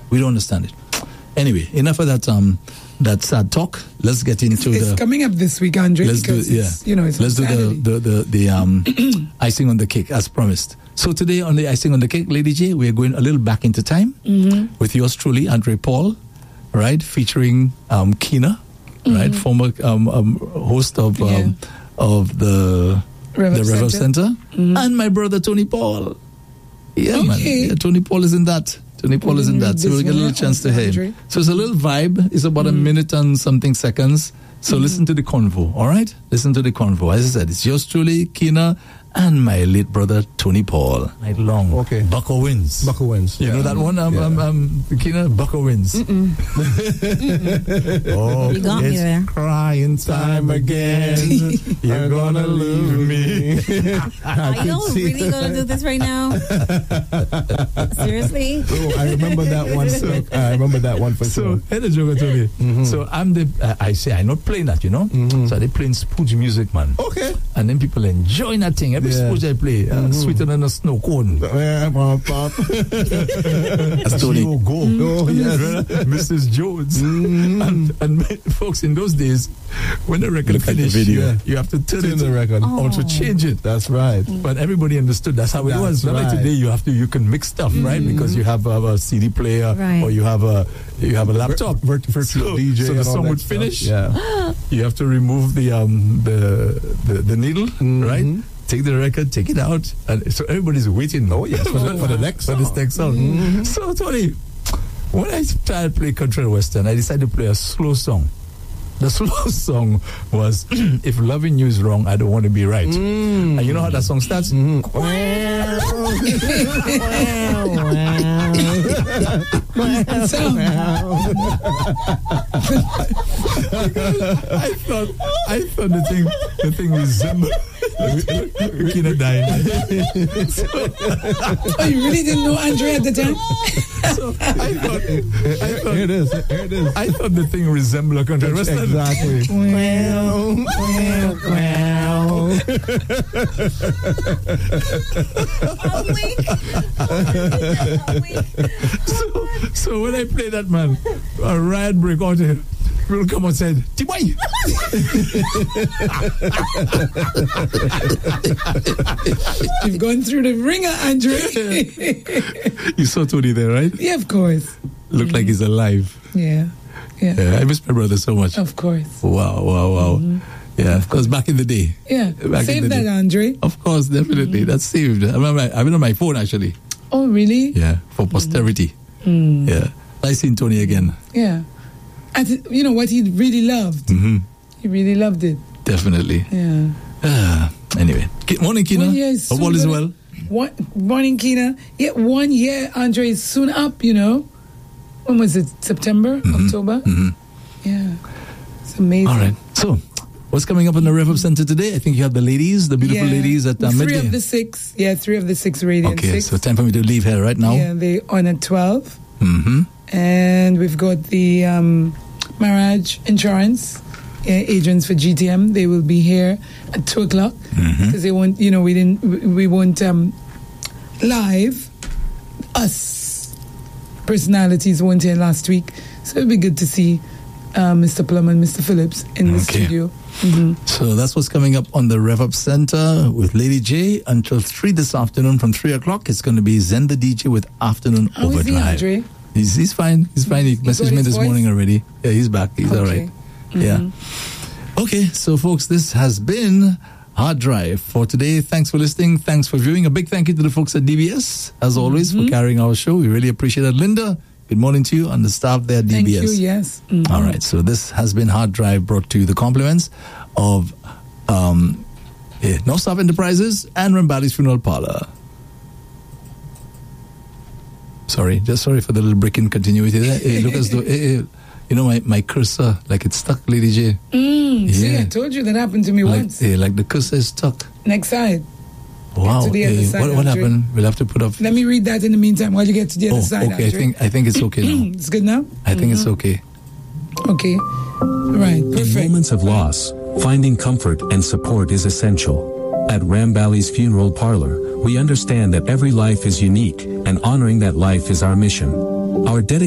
We don't understand it. Anyway, enough of that that sad talk. Let's get into it's coming up this week, Andre. Let's do it's let's do the icing on the cake as promised. So today on the icing on the cake, Lady J, we are going a little back into time with yours truly, Andre Paul, right, featuring Kina, right, former host of the Rev Center, and my brother Tony Paul. Yeah, man. Yeah, Tony Paul is in that. Tony Paul is in that. So we'll get a little chance to hear him. So it's a little vibe. It's about a minute and something seconds. So listen to the convo, all right? Listen to the convo. As I said, it's yours truly, Kina, and my late brother, Tony Paul. Night long. Okay. Bucko wins. Bucko wins. You know that one? Kina, Bucko wins. Oh, you got me there. Crying time again. You're gonna lose me. Are you really gonna do this right now? Seriously? Oh, I remember that one. I remember that one for sure. So, hey, the joke, Tony. So I'm I'm not playing that, you know? So they playing spooge music, man. Okay. And then people enjoying that thing. Every spooge I play, sweeter than a snow cone. That's Tony. Go. Oh, yes. Mrs. Jones. And folks, in those days, when the record finished, you have to turn the record or to change it. That's right. But everybody understood that's how it was. Not like today, you can mix stuff, right? Because you have a CD player or you have a laptop. Virtual DJ. So the song would finish. Yeah. You have to remove the needle, right? Take the record, take it out, and so everybody's waiting. Oh yes, for the next song. So Tony, when I started playing country and western, I decided to play a slow song. The slow song was "If loving you is wrong, I don't want to be right." And you know how that song starts? I thought the thing resembled Kina dying. Oh, you really didn't know Andre at the time? So I thought here it is. I thought the thing resembled a country western. Exactly. So when I play that, man, a riot break out here. People come and said, Tiboy! You've gone through the ringer, Andre. You saw Tony there, right? Yeah, of course. Looked like he's alive. Yeah. I miss my brother so much. Of course. Wow. Yeah, of course, back in the day. Yeah. Save that, Andre. Of course, definitely. That's saved. I remember I've been on my phone, actually. Oh, really? Yeah, for posterity. Yeah. I seen Tony again. Yeah. And you know what he really loved? He really loved it. Definitely. Yeah. Anyway. Morning, Kina. Hope all is well. Morning, Kina. Yeah, 1 year, Andre, is soon up, you know. When was it? September? October? Yeah. It's amazing. All right. So, what's coming up in the Rev Center today? I think you have the ladies, the beautiful ladies at midday. 3 of the 6. Yeah, 3 of the 6 Radiant Okay, 6. so time for me to leave here right now. Yeah, they on at 12. And we've got the Marriage Insurance agents for GTM. They will be here at 2 o'clock because they won't, you know, we won't live. Us personalities weren't here last week, so it'll be good to see Mr. Plum and Mr. Phillips in the studio. So that's what's coming up on the Rev Up Center with Lady J until 3 this afternoon. From 3 o'clock, it's going to be Zen the DJ with Afternoon How Overdrive. Is he, Andre? He's fine. He's fine. He messaged me this morning already. Yeah, he's back. He's all right. Yeah. Okay, so folks, this has been Hard Drive for today. Thanks for listening. Thanks for viewing. A big thank you to the folks at DBS, as always, for carrying our show. We really appreciate it. Linda, good morning to you and the staff there at DBS. Thank you, yes. All right, so this has been Hard Drive, brought to you the compliments of North South Enterprises and Rambali's Funeral Parlor. Sorry for the little break in continuity there. Hey, look as though, you know, my cursor, like it's stuck, Lady J. See, I told you that happened to me once. Like the cursor is stuck. Next side. Wow. To the other side, what happened? We'll have to put up. Let me read that in the meantime while you get to the other side. Okay, I think it's okay now. It's good now? I think it's okay. Okay. Right, perfect. In moments of loss, finding comfort and support is essential. At Rambali's Funeral Parlor, we understand that every life is unique, and honoring that life is our mission. Our dedication